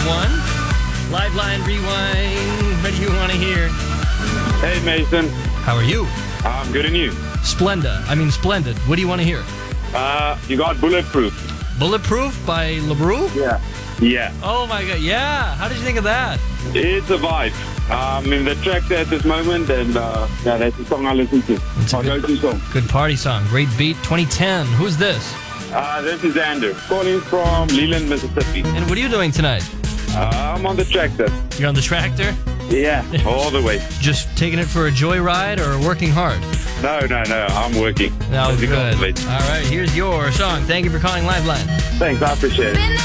one. Liveline Rewind. What do you want to hear? Hey, Mason. How are you? I'm good, and you? Splendid. What do you want to hear? You got Bulletproof. Bulletproof by LeBrew? Yeah. Oh my God, yeah. How did you think of that? It's a vibe. I'm in the track at this moment, and that's the song I listen to. It's a My go-to song. Good party song. Great beat. 2010. Who's this? This is Andrew, calling from Leland, Mississippi. And what are you doing tonight? I'm on the tractor. You're on the tractor? Yeah, all the way. Just taking it for a joyride or working hard? No, I'm working. No, As you good. contemplate. All right, here's your song. Thank you for calling Liveline. Thanks, I appreciate it.